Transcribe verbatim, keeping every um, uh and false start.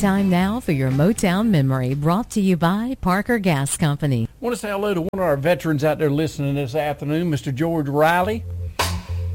Time now for your Motown Memory, brought to you by Parker Gas Company. I want to say hello to one of our veterans out there listening this afternoon, Mister George Riley.